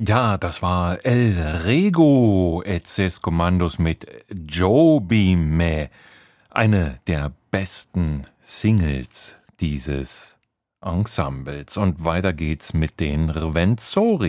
Ja, das war El Rego et ses Commandos mit Jobime, eine der besten Singles dieses Ensembles. Und weiter geht's mit den Rwenzori.